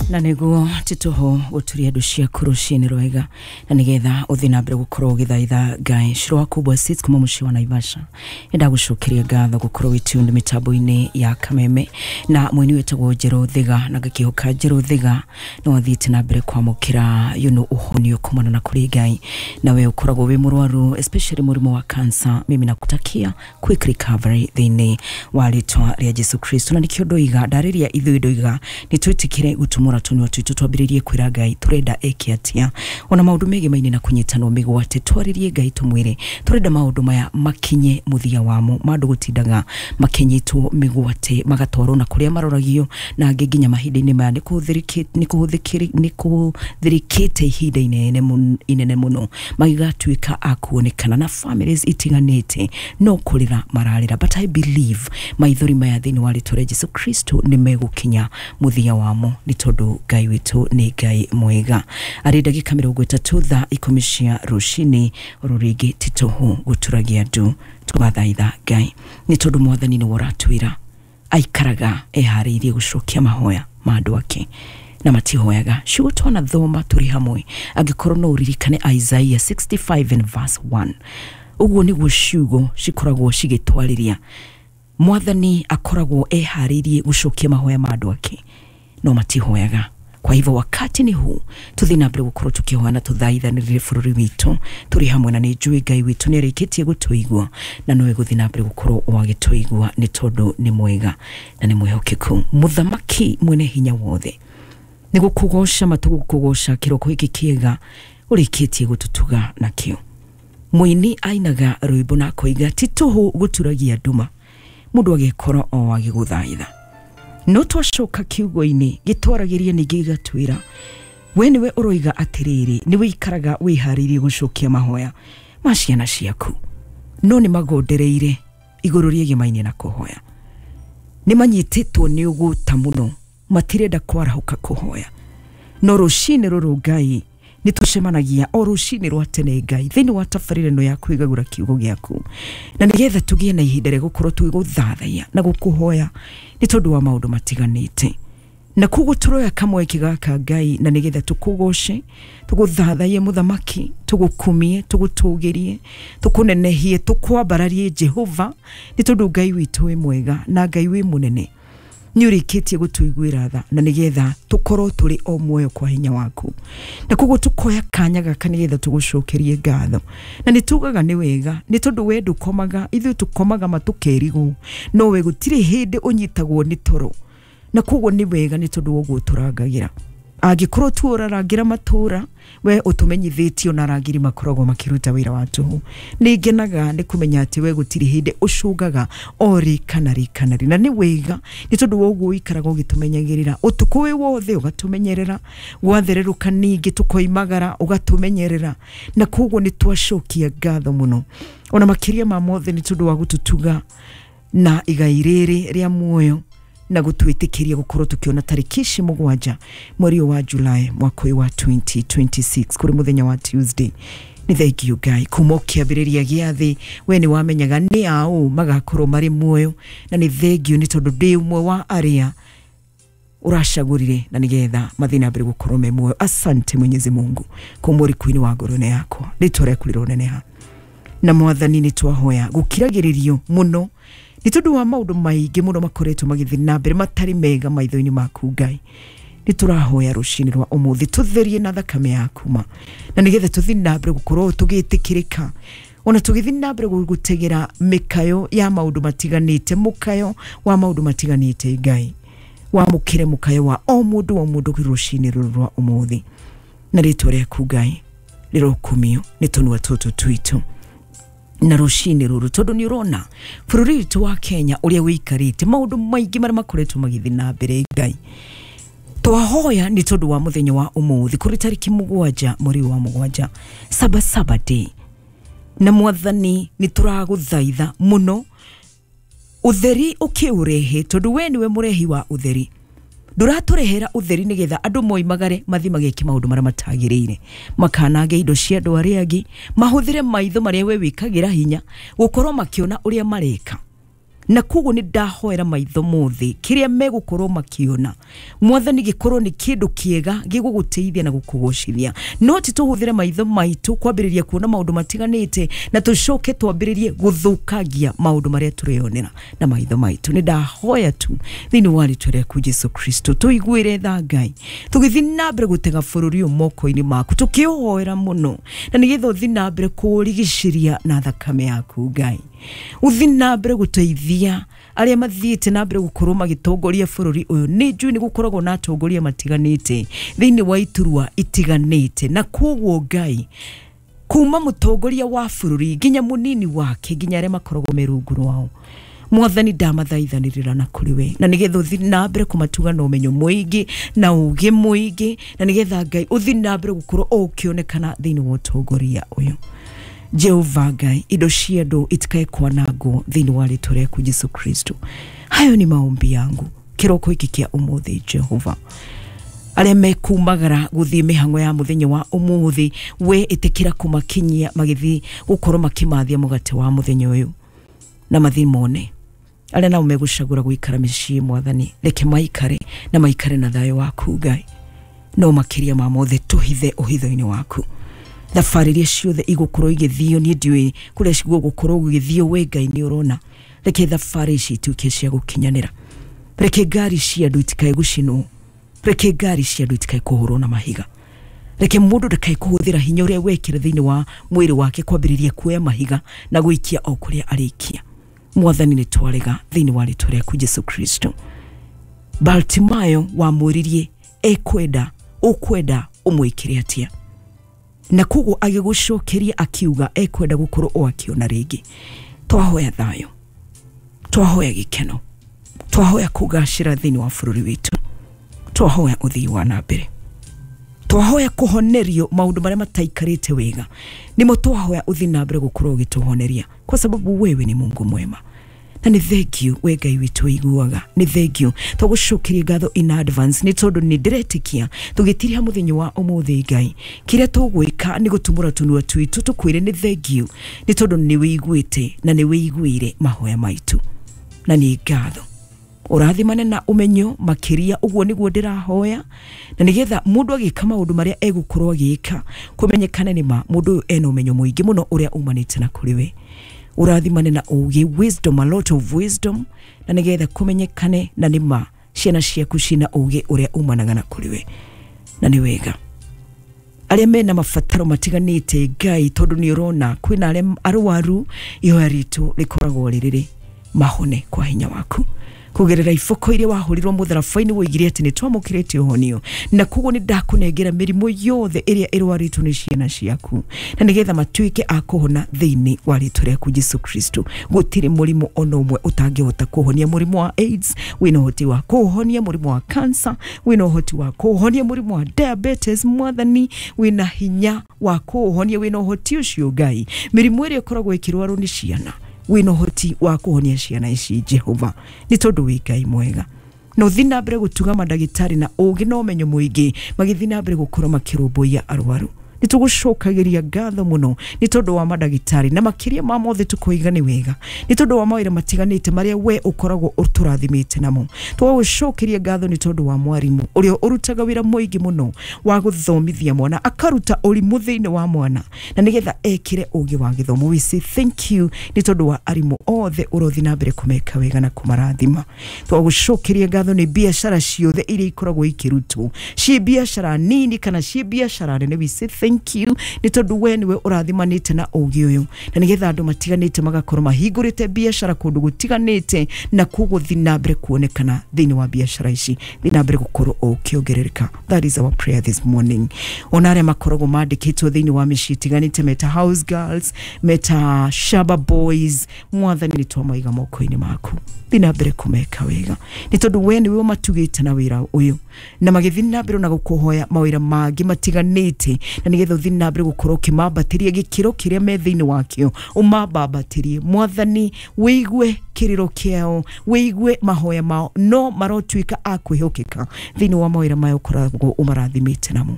na niguo tituho guturia ducia kurushini rwega na nigetha uthina mbere gukorwo githaitha Ngai shiro wakubwa sits kuma mushi wa Naivasha ndagucokeria ngatho gukorwo witunde mitambo-ini ya Kameme na mwini wetagwo Njero Thiga na gakihoka Njero Thiga no wathite na mbere kwamukira uhonio kumana na kuri Ngai na we ukoragwo wi murwaru especially murimu wa cancer. Mimi nakutakia quick recovery thini wa ritwa ria Jesu Kristo na nikio ndoiga ndariria ithui ndoiga nitwitikire gutumura tunwa twitu twambiririe kwira Ngai turenda eki atia ona maundu mege maini na kunyitanwo migwate twaririe Ngai tumwire turenda maundu maya makinye muthia wamo mandu gutindaga makinyitwo migwate magatwarwo na kuria maroragio na nginya mahinda-ini maya ni kuthirikite ihinda inene muno magigatuika akuonekana na families itiganite no kurira mararira, but I believe maithori maya thini wa ritwa ria Jesu Kristo ni megukinya muthia wamo ni tondu Ngai witu ni Ngai mwega. Ari ndagika 30 tha ikomishia rushini ruringi tituhu guturagia ndu twathaitha Ngai ni tondu mwathani ni woratwira aikaraga ehariirie gucokia mahoya ma andu ake na matihoyaga shugo twana thoma turi hamwe angikorwo no uririkane Isaiah 65 and verse 1 uguo niguo shugo cikoragwo cigitwariria mwathani akoragwo ehariirie gucokia mahoya ma andu ake no matihoyaga. Kwa hivyo wakati ni huu tuthina mbere gukorwo tukihoana tuthaithanirire bururi witu turi hamwe na ni njui Ngai witu ni arikitie gutuigwa na nowe guthina mbere gukorwo wagituigwa ni tondu ni mwega na ni mwihokeku. Muthamaki mwene hinya wothe ni gukugosha matugukugosha kiroko hiki kiega urikitie gututuga nakio. Mwini ainaga rwimbo na koiga tituhu guturagia nduma mundu agikoro o agiguthaitha no twacoka kiugo-ini gitwaragiria ningi gatwira we niwe uroiga atiriri ni wikaraga wiharirie gucokia mahoya ma ciana ciaku no ni magondereire iguru rie gimaini na kuhoya ni manyititwo ni uguta muno matirenda kwarahuka kuhoya no rushini ruru Ngai ni tucemanagia o rushini rwa tene Ngai thini wa tafarire no yaku igagura kiugo giaku na nigetha tugie na ihinda ria gukorwo twiguthathaya na gukuhoya ni tondu wa maundu matiganite na kuguturoya kamwe kigaka Ngai na nigetha tukugoshe tuguthathaye muthamaki tugukumie tugutugirie tukunenehie tukwambararie Jehova ni tondu Ngai witu wi mwega na Ngai wi munene ni urikitie gutuiguira tha na nigetha tukorwo turi o muoyo kwa hinya waku na kugo tukoya kanya gaka nigetha tugucokerie ngatho na nitugaga ni wega ni tondu we ndukomaga ithu tukomaga matukerigu no we gutire hindi unyitagwo ni toro na kugo ni wega ni tondu woguo turangagira agikorwo tuorarangira matura we utumenyithitio na rangiri makoragwo makiruta wira watu ni ngenaga ni kumenya ati we gutiri hindi ucugaga ori kanari na ni wega ni tondu woguo ikaraga ugitumenyagirira utuku we wothe ugatumenyerera gwathereruka ningi tukoimagara ugatumenyerera na kugo ni twacokia ngatho muno ona makiria ma mothe ni tondu wa gututuga na igairiri ria muoyo na gutwitikiria gukorwo tukiona tariki 7 mweri wa Julai mwaka wa 2026 kuri muthenya wa Tuesday. Ni thank you Ngai kumokia biriria giathi we ni wamenyaga ni au magakorwo mari muoyo na ni thank you ni tondu ndi umwe wa aria urashagurire na nigetha mathina mbere gukorwo me muoyo. Asante Mwenyezi Mungu kumuri kwini wa ngorone yako ritore kuliro neneha na mwathani ni twahoya gukiragiririo muno ni tondu wa maundu maingi muno makoretwo magithina mbere matari mega maitho-ini maku Ngai ni turahoya rushini rwa umuthi tutherie na thakame yaku ma na nigetha tuthina mbere gukorwo tugitikirika ona tugithina mbere gutegera mikayo ya maundu matiganite mukayo wa maundu matiganite Ngai wa mukire mukayo wa o mundu rushini rwa umuthi na ritwa ryaku Ngai rirokumio ni tondu tutu twitu na rushini ruru tondu ni urona bururi witu wa Kenya uria wikarite maundu maingi mari makoretwo magithina mbere Ngai twahoya ni tondu wa muthenya wa umuthi kuri tariki 7 mweri wa 7 Saba day na mwathani ni turaguthaitha muno utheri ukiurehe tondu we niwe murehi wa utheri nduraturehera utheri nigetha andu moimagare mathi mageki maundu mara matagirire makanage indo cia andu aria angi mahuthire maitho maria we wikagira hinya gukorwo makiona uria mareka na kugu ni ndahoera maitho mothi kiria megukorwo makiona mwathani gikorwo ni kindu kiega giguguteithia na gukugoshithia no ti tuhuthire maitho maitu kwambiriria kuona maundu matiganite na tucoke twambiririe guthukagia maundu maria turionera na maitho maitu ni ndahoya tu thini wali twere ku Jesu Kristo tuiguire tha Ngai tugithi nambere gutega bururi moko-ini maku tukiohoera muno na nigetho thi nambere kurigishiria na thakame yaku Ngai uthi nambere guteithia aria mathiite nambere gukorwo magitongoria bururi uyu ni njui ni gukoragwo na atongoria matiganite thini wa iturwa itiganite na kuguo Ngai kuma mutongoria wa bururi ginya munini wake ginya aria makoragwo merunguru wao mwathani ndamathaithanirira na kuriwe na nigetho thi nambere kumatuga no menyo muingi na ugi muingi na nigetha Ngai uthi nambere gukorwo ukionekana thini wa utongoria uyu Jehova Ngai indo ciendo itikae kwanango thini wali tore ku Jesu Kristo. Hayo ni maombi yangu kiroko iki kia umuthi Jehova aria mekumagara guthie mihango ya muthenya wa umuthi we itikira kumakinyia magithi gukorwo makimathia mugate wa muthenya uyu na mathimone aria na umegucagura guikara micii mwathani reke maikare na maikare na thayo waku Ngai no makiria ma mothe tuhithe uhitho-ini waku thabarĩria ciothe igũkorwo igĩthio ni ndiwe kuria cigũkorwo igĩthio we Ngai ni urona reke thabarĩ ici ituĩke cia gũkinyanĩra reke ngari cia andũ itikae gũcinwo reke ngari cia andũ itikae kũhũrwo na mahiga reke mũndũ ndakae kũhũthĩra hinya ũrĩa wekĩra thĩinĩ wa mwĩrĩ wake kwambĩrĩria kuoya mahiga na gũikia o kũrĩa arĩkia mwathani nĩ twarega thĩinĩ wa rĩtwa rĩaku Jesu Kristo Baltimayo wamũririe ekwenda ukwenda umwĩkĩre atia na kugu agigucokeria akiuga ekwenda gukorwo o akiona ringi twahoya thayo twahoya gikeno twahoya kugashira thini wa bururi witu twahoya uthii wa nambere twahoya kuhonerio maundu maria mataikarite wega nimo twahoya uthii nambere gukorwo gituhoneria kwa sababu wewe ni Mungu mwema na ni thank you we Ngai witu iguaga ni thank you tugucokeria ngatho in advance ni tondu ni diretikia tugitiria muthenya wa umuthi Ngai kiria tugwika ni gutumura tunua twitu tukwire ni thank you ni tondu ni wiguite na ni wiguire mahoya maitu na ni ngatho urathimane na umenyo makiria uguo niguo ndirahoya na nigetha mundu agika maundu maria egukorwo agika kumenyekane ni ma mundu eno umenyo muingi muno uria umanite na kuriwe urathimane na ugi wisdom a lot of wisdom na nigetha kumenyekane na nima ciana ciaku cina ugi uria umanaga na kuriwe na ni wega aria mena mabataro matiganite Ngai tondu ni urona kwina aria arwaru ihoya ritu rikoragwo ririri mahone kwa hinya waku kugerera ifoko iria wahurirwo mutharabaini woigire ati ni twamukirete uhonio na kugo ni ndakunengera mirimo yothe iria irwaritu ni ciana ciaku na nigetha matuike akuhona thiini wa ritu rĩaku Jesu Kristo gutire murimo ono umwe utangihota kuhonia murimo wa AIDS wina hoti wa kuhonia murimo wa cancer wina hoti wa kuhonia murimo wa diabetes mwathani wina hinya wa kuhonia wina hoti ucio Ngai mirimo iria ikoragwo ikirwaru ni ciana wino hoti wa kuhonia ciana ici Jehova ni tondu wi Ngai mwega no thina mbere gutuga madagitari na ugi no menyo muingi magithina mbere gukora makirumbuia arwaru ni tugucokagiria ngatho muno ni tondu wa madagitari na makiria ma mothe tukoigane wega ni tondu wa mawira matiganite maria we ukoragwo uturathimite namo tugucokeria ngatho ni tondu wa mwarimu urio urutaga wira muingi muno wa guthomithia mwana akaruta urimu thiini wa mwana na nigetha ekire ugi wa githomo we say thank you ni tondu wa arimu othe urothina mbere kumeka wega na kumarathima tugucokeria ngatho ni biashara ciothe iria ikoragwo ikirutwo ci biashara nini kana ci biashara nene we say thank you ni tondu we niwe urathimanite na ugi uyu na nigetha andu matiganite magakorwo mahingurite biashara kundu gutiganite na kuguthina mbere kuonekana thini wa biashara ici thina mbere gukorwo ukiongerereka that is our prayer this morning onare makorogwo mandikitwo thini wa micii tiganite meta house girls meta shaba boys mwathani ni twamaiga moko-ini maku thina mbere kumeka wega ni tondu we niwe matugite na wira uyu na magithina mbere na gukuhoya mawira mangi matiganite na nigetha uthina mbere gukorwo kimambatiria gikiro kiria me thini wakio umambambatirie mwathani wiigwe kiriro kiao wiigwe mahoya mao no marotuika akwihokeka thini wa mawira mayo koragwo umarathimite namo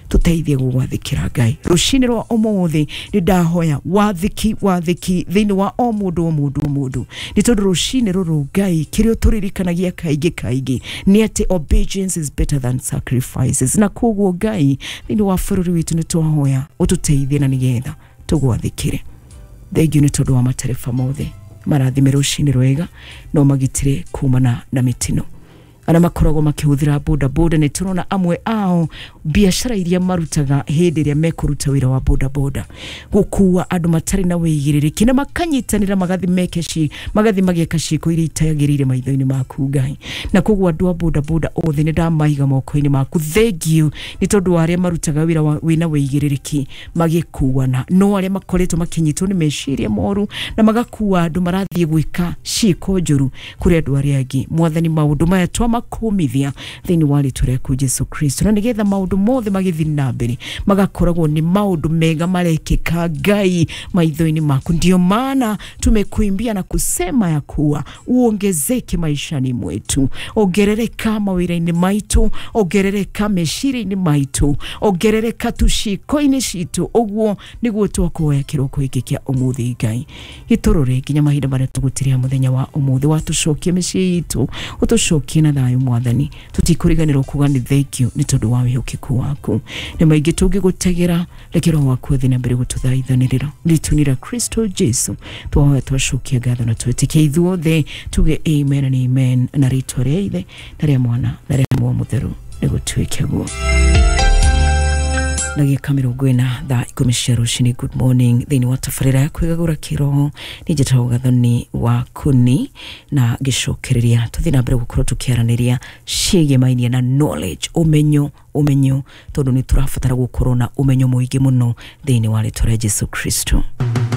tuteithie gugwathikira Ngai rucini rwa umuthi ni ndahoya wathiki thiini wa o mundu ni tondu rucini ruru Ngai kirio turirikanagia kaingi ni ati obedience is better than sacrifices na koguo Ngai thiini wa bururi witu ni twahoya ututeithie na nigetha tugwathikire thengio ni tondu wa materefa mothe marathime rucini rwega no magitire kumana na mitino ana makoragwo makihuthira boda ni turona amwe ao biashara iria marutaga hindi iria mekuruta wira wa boda gukua andu matari na wigiririki na makanyitanira magathi mageka ciko iria itayagirire maitho-ini maku Ngai na koguo andu a boda othe ni ndamaiga moko-ini maku thengio ni tondu aria marutaga wira wina wigiririki magikuana no aria makoretwo makinyitwo ni meciria moru na magakua andu marathie gwika ciko njuru kuri andu aria angi mwathani maundu maya makumithia thiini wa ritu rĩaku Jesu Kristo na nigetha maundu mothe magithi na mbere magakoragwo ni maundu mega marekeka Ngai maitho-ini maku ndio maana tumekuimbia na kusema ya kuwa uongezeke maishani mwetu ongerereka mawira-ini maitu ongerereka meciria-ini maitu ongerereka tuciko-ini citu uguo niguo twakuhoya kiroko giki kia umuthi Ngai giturore nginya mahinda maria tugutiria muthenya wa umuthi watucokie micii itu utucokie na thayo mwathani tutikuriganirwo kuga ni thengio ni tondu wa wihokeku waku ni maingi tungigutegera reke roho waku thina mbere gututhaithanirira ritunira Kristo Jesu twahoya twacokia ngatho na twetikia ithuothe tuge amen and amen na ritwa ria Ithe na ria Mwana na ria Roho Mutheru nigutuike guo Nagia kamiro gwena thaa 10 cia rucini. Good morning thiini wa tabarira ya kwigagura kiroho ni njetaga gathoni wa kuni na gicokereria tuthi na mbere gukorwo tukiaraniria ciege mainia na knowledge umenyo tondu ni turabatara gukorwo na umenyo muingi muno thiini wa ritwa ria Jesu Kristo.